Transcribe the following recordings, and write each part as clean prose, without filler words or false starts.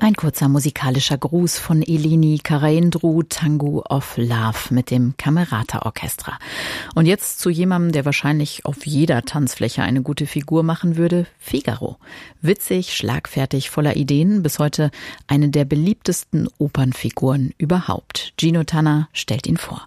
Ein kurzer musikalischer Gruß von Eleni Karaindrou, Tango of Love mit dem Camerata Orchestra. Und jetzt zu jemandem, der wahrscheinlich auf jeder Tanzfläche eine gute Figur machen würde, Figaro. Witzig, schlagfertig, voller Ideen, bis heute eine der beliebtesten Opernfiguren überhaupt. Gino Tanner stellt ihn vor.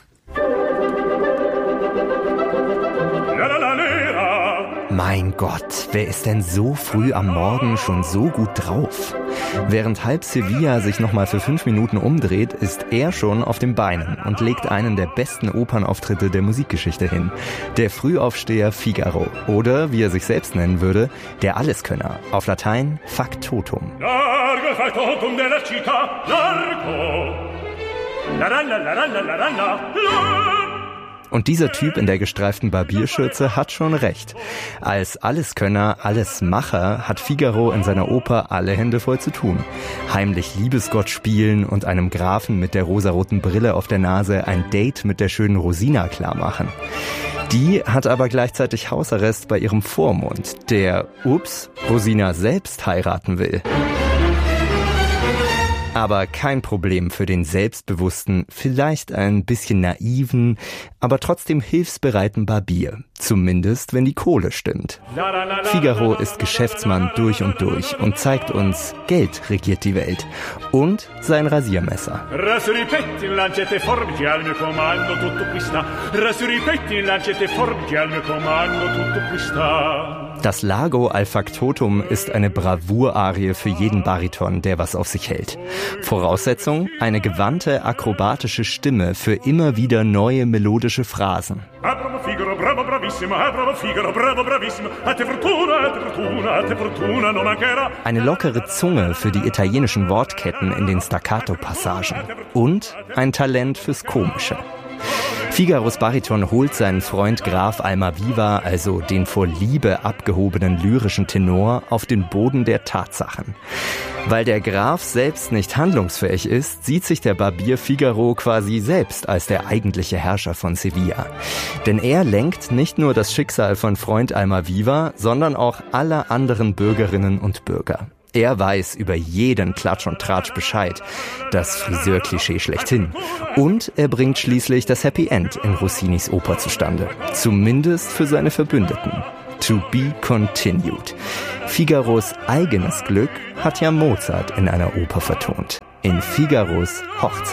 Mein Gott, wer ist denn so früh am Morgen schon so gut drauf? Während halb Sevilla sich nochmal für 5 Minuten umdreht, ist er schon auf den Beinen und legt einen der besten Opernauftritte der Musikgeschichte hin. Der Frühaufsteher Figaro. Oder, wie er sich selbst nennen würde, der Alleskönner. Auf Latein Factotum. Largo factotum della città, largo. Und dieser Typ in der gestreiften Barbierschürze hat schon recht. Als Alleskönner, Allesmacher hat Figaro in seiner Oper alle Hände voll zu tun. Heimlich Liebesgott spielen und einem Grafen mit der rosaroten Brille auf der Nase ein Date mit der schönen Rosina klarmachen. Die hat aber gleichzeitig Hausarrest bei ihrem Vormund, der, Rosina selbst heiraten will. Aber kein Problem für den selbstbewussten, vielleicht ein bisschen naiven, aber trotzdem hilfsbereiten Barbier. Zumindest, wenn die Kohle stimmt. Figaro ist Geschäftsmann durch und zeigt uns, Geld regiert die Welt. Und sein Rasiermesser. Das Largo al Factotum ist eine Bravour-Arie für jeden Bariton, der was auf sich hält. Voraussetzung: eine gewandte, akrobatische Stimme für immer wieder neue melodische Phrasen. Eine lockere Zunge für die italienischen Wortketten in den Staccato-Passagen. Und ein Talent fürs Komische. Figaros Bariton holt seinen Freund Graf Almaviva, also den vor Liebe abgehobenen lyrischen Tenor, auf den Boden der Tatsachen. Weil der Graf selbst nicht handlungsfähig ist, sieht sich der Barbier Figaro quasi selbst als der eigentliche Herrscher von Sevilla. Denn er lenkt nicht nur das Schicksal von Freund Almaviva, sondern auch aller anderen Bürgerinnen und Bürger. Er weiß über jeden Klatsch und Tratsch Bescheid. Das Friseurklischee schlechthin. Und er bringt schließlich das Happy End in Rossinis Oper zustande. Zumindest für seine Verbündeten. To be continued. Figaros eigenes Glück hat ja Mozart in einer Oper vertont. In Figaros Hochzeit.